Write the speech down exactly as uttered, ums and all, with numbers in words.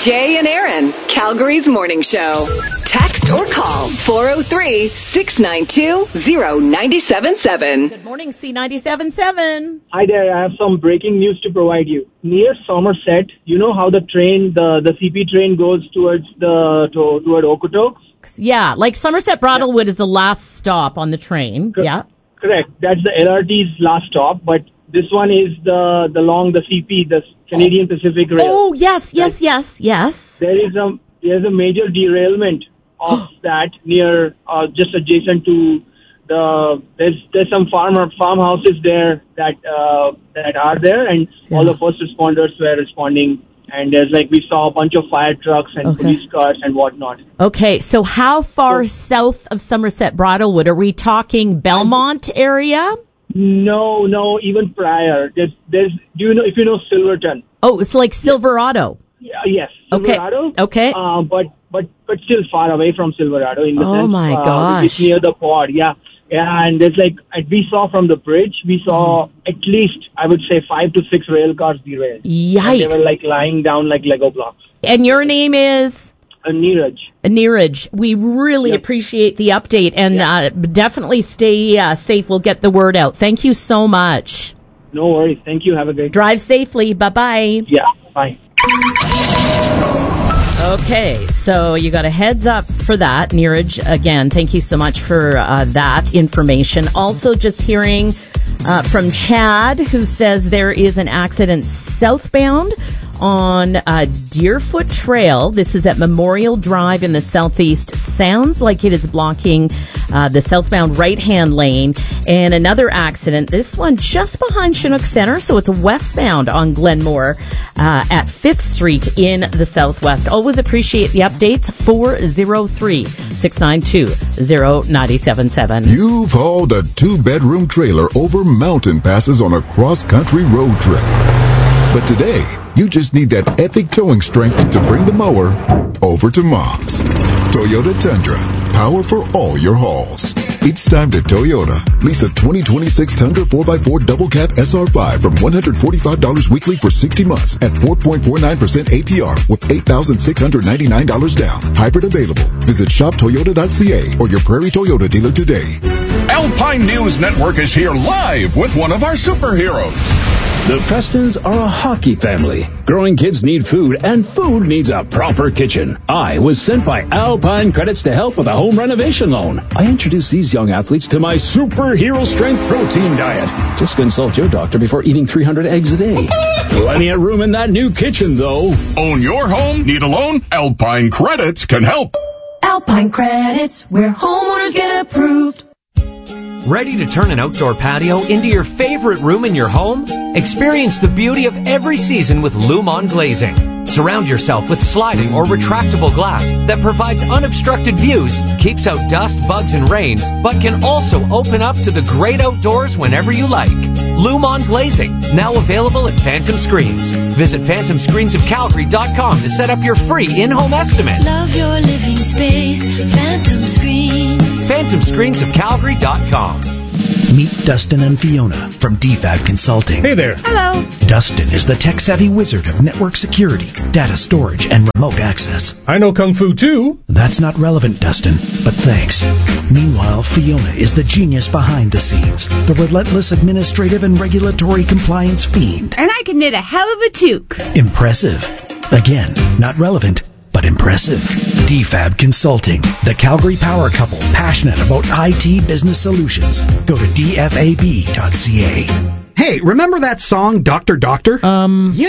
Jay and Aaron, Calgary's morning show. Text or call four oh three, six nine two, oh nine seven seven. Good morning, C ninety-seven point seven. Hi there, I have some breaking news to provide you. Near Somerset, you know how the train, the, the C P train goes towards the to, toward Okotoks? Yeah, like Somerset Bridlewood yeah. is the last stop on the train. Co- yeah. Correct. That's the L R T's last stop, but this one is the, the long, the C P, the Canadian Pacific Rail. Oh, yes, yes, yes, yes. There is a, there's a major derailment of that near, uh, just adjacent to the, there's, there's some farmer, farmhouses there that, uh, that are there, and yeah. all the first responders were responding. And there's like, we saw a bunch of fire trucks and okay. police cars and whatnot. Okay, so how far so, south of Somerset Bridlewood? Are we talking Belmont area? No, no, even prior. There's, there's, do you know, if you know Silverton? Oh, it's like Silverado. Yeah, yes, Silverado. Okay. Okay. Uh, but, but, but still far away from Silverado in the oh sense. Oh my uh, gosh. It's near the pod, yeah. Yeah, and there's like, we saw from the bridge, we saw at least, I would say, five to six rail cars derailed. Yikes. And they were like lying down like Lego blocks. And your name is? Uh, Neeraj. Neeraj. We really yep. appreciate the update, and yep. uh, definitely stay uh, safe. We'll get the word out. Thank you so much. No worries. Thank you. Have a great day. Drive safely. Bye-bye. Yeah, bye. Okay, so you got a heads up for that, Neeraj. Again, thank you so much for uh, that information. Also, just hearing uh, from Chad, who says there is an accident southbound on uh, Deerfoot Trail. This is at Memorial Drive in the southeast. Sounds like it is blocking uh, the southbound right-hand lane. And another accident, this one just behind Chinook Center, so it's westbound on Glenmore uh, at fifth Street in the southwest. Always appreciate the updates. four oh three, six nine two, oh nine seven seven. You've hauled a two-bedroom trailer over mountain passes on a cross-country road trip. But today, you just need that epic towing strength to bring the mower over to Mom's. Toyota Tundra, power for all your hauls. It's time to Toyota. Lease a twenty twenty-six Tundra four by four Double Cab S R five from one hundred forty-five dollars weekly for sixty months at four point four nine percent A P R with eight thousand six hundred ninety-nine dollars down. Hybrid available. Visit shop toyota dot c a or your Prairie Toyota dealer today. Alpine News Network is here live with one of our superheroes. The Prestons are a hockey family. Growing kids need food, and food needs a proper kitchen. I was sent by Alpine Credits to help with a home renovation loan. I introduced these young athletes to my superhero strength protein diet. Just consult your doctor before eating three hundred eggs a day. Plenty of room in that new kitchen, though. Own your home? Need a loan? Alpine Credits can help. Alpine Credits, where homeowners get approved. Ready to turn an outdoor patio into your favorite room in your home? Experience the beauty of every season with Lumon Glazing. Surround yourself with sliding or retractable glass that provides unobstructed views, keeps out dust, bugs, and rain, but can also open up to the great outdoors whenever you like. Lumon Glazing, now available at Phantom Screens. Visit phantom screens of calgary dot com to set up your free in-home estimate. Love your living space, Phantom Screens. phantom screens of calgary dot com. Meet Dustin and Fiona from D F A B Consulting. Hey there. Hello. Dustin is the tech-savvy wizard of network security, data storage, and remote access. I know Kung Fu too. That's not relevant, Dustin, but thanks. Meanwhile, Fiona is the genius behind the scenes, the relentless administrative and regulatory compliance fiend. And I can knit a hell of a toque. Impressive. Again, not relevant, but impressive. D F A B Consulting, the Calgary power couple passionate about I T business solutions. Go to d f a b dot c a. Hey, remember that song, Doctor Doctor? Um... You